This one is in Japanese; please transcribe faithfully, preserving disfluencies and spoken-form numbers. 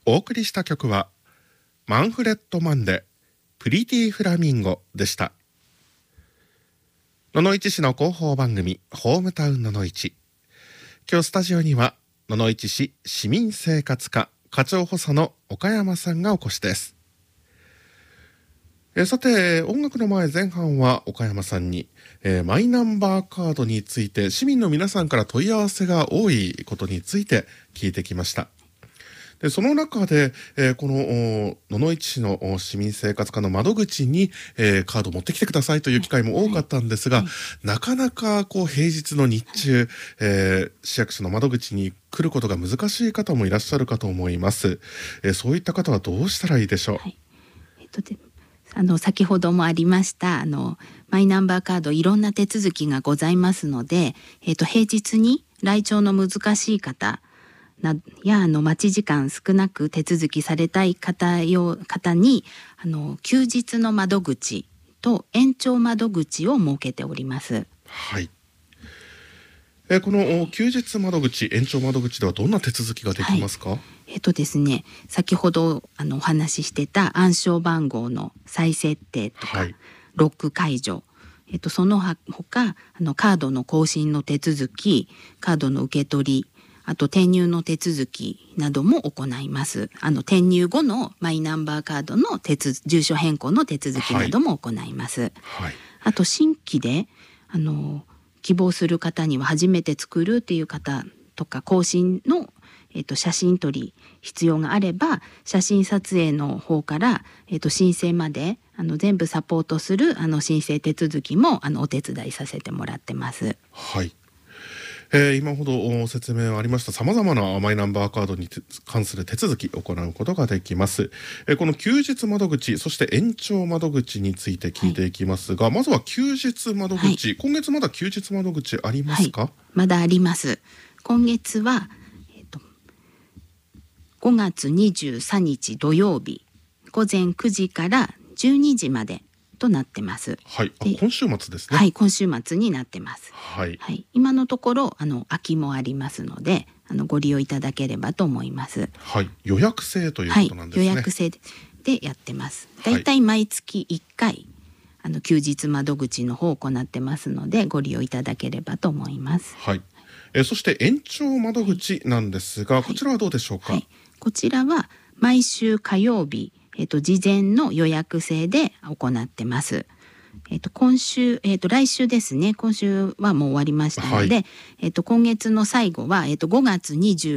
お送りした曲はマンフレッドマンでプリティフラミンゴでした。野々市市の広報番組ホームタウン野々市。今日スタジオには野々市市市民生活課課長補佐の岡山さんがお越しです。えさて、音楽の前前半は岡山さんに、えー、マイナンバーカードについて市民の皆さんから問い合わせが多いことについて聞いてきました。でその中で、えー、この野々市市の市民生活課の窓口に、えー、カードを持ってきてくださいという機会も多かったんですが、はいはい、なかなかこう平日の日中、えー、市役所の窓口に来ることが難しい方もいらっしゃるかと思います。えー、そういった方はどうしたらいいでしょう。はい、 えっとであの先ほどもありましたあのマイナンバーカードいろんな手続きがございますので、えっと、平日に来庁の難しい方なやあの待ち時間少なく手続きされたい方用方にあの休日の窓口と延長窓口を設けております。 はい。えこの休日窓口延長窓口ではどんな手続きができますか。はい、 えっとですね先ほどあのお話ししてた暗証番号の再設定とか、はい、ロック解除、えっと、そのほかあのカードの更新の手続きカードの受け取りあと転入の手続きなども行います。あの転入後のマイナンバーカードの手続住所変更の手続きなども行います。はいはい、あと新規であの希望する方には初めて作るっていう方とか更新の、えっと、写真撮り必要があれば写真撮影の方から、えっと、申請まであの全部サポートするあの申請手続きもあのお手伝いさせてもらってます。 はい。えー、今ほど説明ありました様々なマイナンバーカードに関する手続きを行うことができます。えー、この休日窓口そして延長窓口について聞いていきますが、はい、まずは休日窓口、はい、今月まだ休日窓口ありますか。はい、 まだあります。今月は、えーと、ごがつにじゅうさんにち土曜日ごぜんくじからじゅうにじまでとなってます。 はい、あ今週末ですね。 はい、今週末になってます。 はい、 はい、今のところあの空きもありますので、あのご利用いただければと思います。 はい、予約制ということなんですね。 はい、予約制でやってます。だいたい毎月いっかいあの休日窓口の方を行ってますので、ご利用いただければと思います。 はい。えー、そして延長窓口なんですが、はい、こちらはどうでしょうか。 はい、こちらは毎週火曜日、えっと事前の予約制で行ってます。えっと、今週、えっと、来週ですね今週はもう終わりましたので、はい、えっと、今月の最後は、えっと、ごがつにじゅう